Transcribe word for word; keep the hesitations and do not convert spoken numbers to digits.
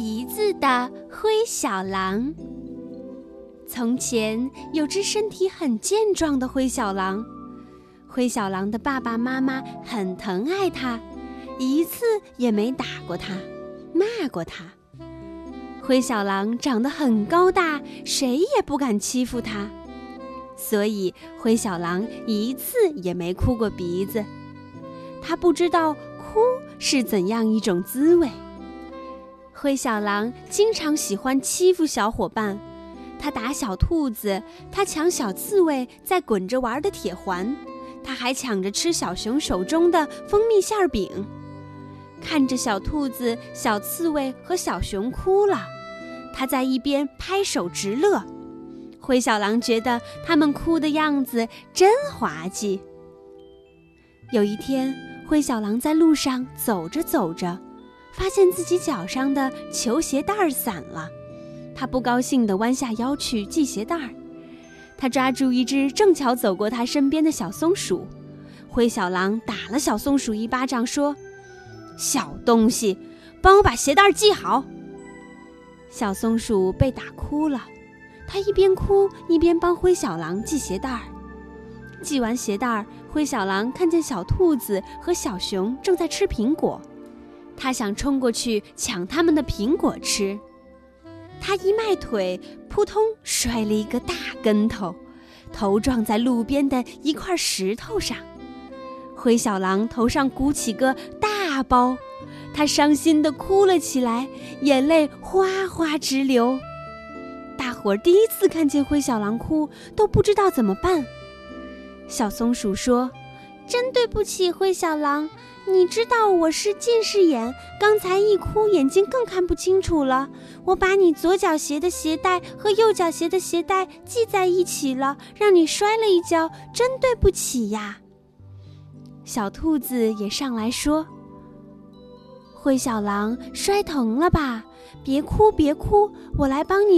鼻子的灰小狼。从前有只身体很健壮的灰小狼，灰小狼的爸爸妈妈很疼爱它，一次也没打过它，骂过它。灰小狼长得很高大，谁也不敢欺负它，所以灰小狼一次也没哭过鼻子。他不知道哭是怎样一种滋味。灰小狼经常喜欢欺负小伙伴，他打小兔子，他抢小刺猬在滚着玩的铁环，他还抢着吃小熊手中的蜂蜜馅饼。看着小兔子、小刺猬和小熊哭了，他在一边拍手直乐。灰小狼觉得他们哭的样子真滑稽。有一天，灰小狼在路上走着走着，发现自己脚上的球鞋带散了，他不高兴地弯下腰去系鞋带。他抓住一只正巧走过他身边的小松鼠，灰小狼打了小松鼠一巴掌，说：“小东西，帮我把鞋带系好。”小松鼠被打哭了，他一边哭一边帮灰小狼系鞋带。系完鞋带，灰小狼看见小兔子和小熊正在吃苹果，他想冲过去抢他们的苹果吃。他一迈腿，扑通摔了一个大跟头，头撞在路边的一块石头上。灰小狼头上鼓起个大包，他伤心地哭了起来，眼泪哗哗直流。大伙儿第一次看见灰小狼哭，都不知道怎么办。小松鼠说：“真对不起，灰小狼，你知道我是近视眼，刚才一哭眼睛更看不清楚了。我把你左脚鞋的鞋带和右脚鞋的鞋带系在一起了，让你摔了一跤，真对不起呀。”小兔子也上来说：“灰小狼，摔疼了吧？别哭别哭，我来帮你